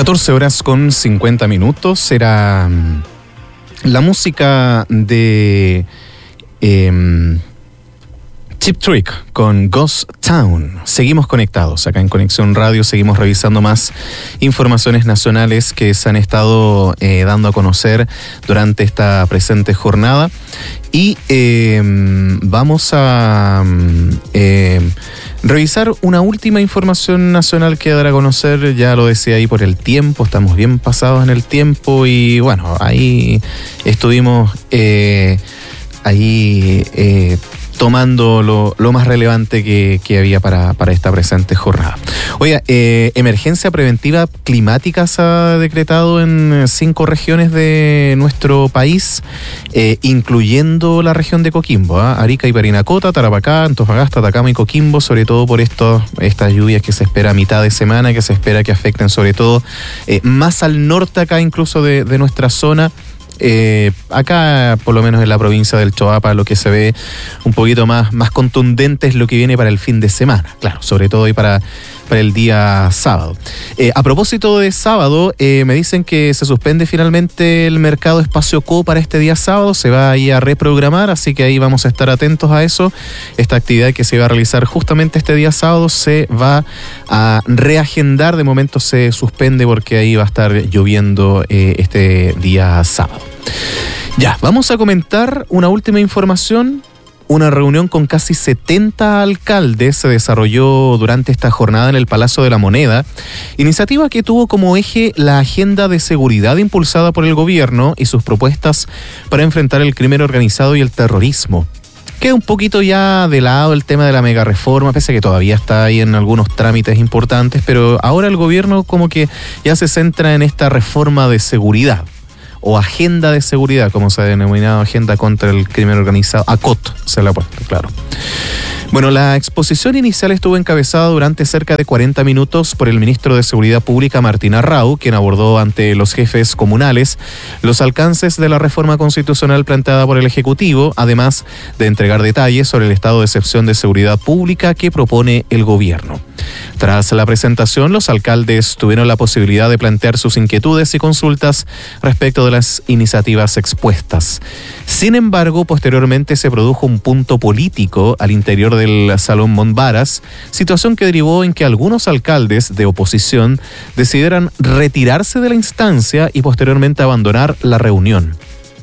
14:50 era la música de Cheap Trick con Ghost Town. Seguimos conectados acá en Conexión Radio, seguimos revisando más informaciones nacionales que se han estado dando a conocer durante esta presente jornada. Y vamos a revisar una última información nacional que dar a conocer. Ya lo decía ahí por el tiempo, estamos bien pasados en el tiempo y bueno, ahí estuvimos tomando lo más relevante que había para esta presente jornada. Oiga, emergencia preventiva climática se ha decretado en 5 regiones de nuestro país, incluyendo la región de Coquimbo, Arica y Parinacota, Tarapacá, Antofagasta, Atacama y Coquimbo, sobre todo por estas lluvias que se espera a mitad de semana, que se espera que afecten sobre todo más al norte acá incluso de nuestra zona. Acá, por lo menos en la provincia del Choapa, lo que se ve un poquito más contundente es lo que viene para el fin de semana, claro, sobre todo ahí para el día sábado. A propósito de sábado, me dicen que se suspende finalmente el mercado Espacio Co para este día sábado, se va ahí a reprogramar, así que ahí vamos a estar atentos a eso. Esta actividad que se iba a realizar justamente este día sábado se va a reagendar, de momento se suspende porque ahí va a estar lloviendo este día sábado. Ya, vamos a comentar una última información. Una reunión con casi 70 alcaldes se desarrolló durante esta jornada en el Palacio de la Moneda, iniciativa que tuvo como eje la agenda de seguridad impulsada por el gobierno y sus propuestas para enfrentar el crimen organizado y el terrorismo. Queda un poquito ya de lado el tema de la mega reforma, pese a que todavía está ahí en algunos trámites importantes, pero ahora el gobierno como que ya se centra en esta reforma de seguridad. O agenda de seguridad, como se ha denominado, agenda contra el crimen organizado, ACOT se le ha puesto, claro. Bueno, la exposición inicial estuvo encabezada durante cerca de 40 minutos por el ministro de Seguridad Pública, Martín Arrau, quien abordó ante los jefes comunales los alcances de la reforma constitucional planteada por el Ejecutivo, además de entregar detalles sobre el estado de excepción de seguridad pública que propone el gobierno. Tras la presentación, los alcaldes tuvieron la posibilidad de plantear sus inquietudes y consultas respecto de las iniciativas expuestas. Sin embargo, posteriormente se produjo un punto político al interior del Salón Montbaras, situación que derivó en que algunos alcaldes de oposición decidieran retirarse de la instancia y posteriormente abandonar la reunión.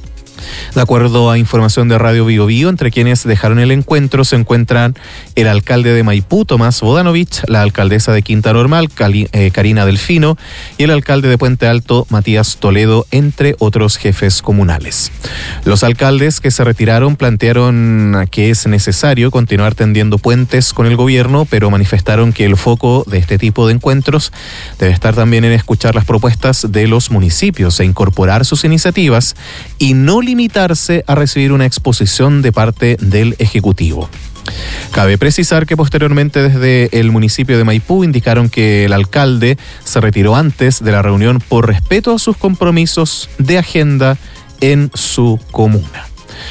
De acuerdo a información de Radio Bio Bio, entre quienes dejaron el encuentro se encuentran el alcalde de Maipú, Tomás Bodanovich, la alcaldesa de Quinta Normal, Karina Delfino, y el alcalde de Puente Alto, Matías Toledo, entre otros jefes comunales. Los alcaldes que se retiraron plantearon que es necesario continuar tendiendo puentes con el gobierno, pero manifestaron que el foco de este tipo de encuentros debe estar también en escuchar las propuestas de los municipios e incorporar sus iniciativas y no limitarse a recibir una exposición de parte del Ejecutivo. Cabe precisar que posteriormente desde el municipio de Maipú indicaron que el alcalde se retiró antes de la reunión por respeto a sus compromisos de agenda en su comuna.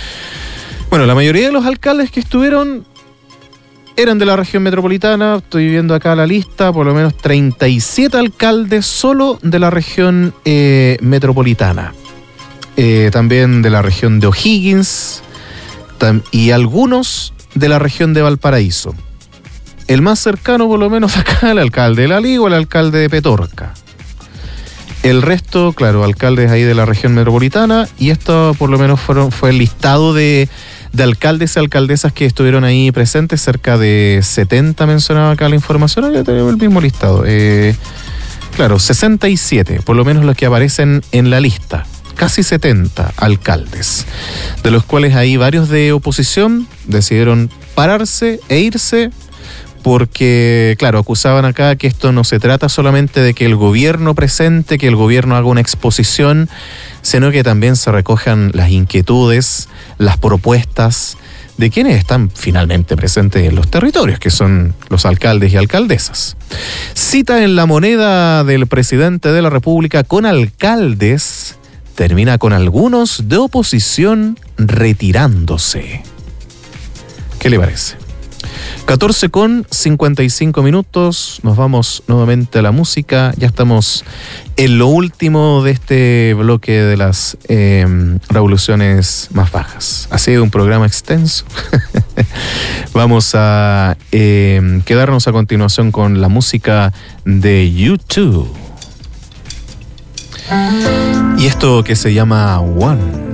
Bueno, la mayoría de los alcaldes que estuvieron eran de la región metropolitana. Estoy viendo acá la lista, por lo menos 37 alcaldes solo de la región metropolitana. También de la región de O'Higgins y algunos de la región de Valparaíso. El más cercano, por lo menos acá, el alcalde de La Ligua, el alcalde de Petorca. El resto, claro, alcaldes ahí de la región metropolitana, y esto por lo menos fue el listado de alcaldes y alcaldesas que estuvieron ahí presentes, cerca de 70 mencionaba acá la información, ya tenemos el mismo listado. Claro, 67, por lo menos los que aparecen en la lista. Casi 70 alcaldes, de los cuales hay varios de oposición, decidieron pararse e irse porque, claro, acusaban acá que esto no se trata solamente de que el gobierno presente, que el gobierno haga una exposición, sino que también se recojan las inquietudes, las propuestas de quienes están finalmente presentes en los territorios, que son los alcaldes y alcaldesas. Cita en La Moneda del presidente de la República con alcaldes termina con algunos de oposición retirándose. ¿Qué le parece? 14:55. Nos vamos nuevamente a la música. Ya estamos en lo último de este bloque de las revoluciones más bajas. Ha sido un programa extenso. Vamos a quedarnos a continuación con la música de U2. Y esto que se llama One.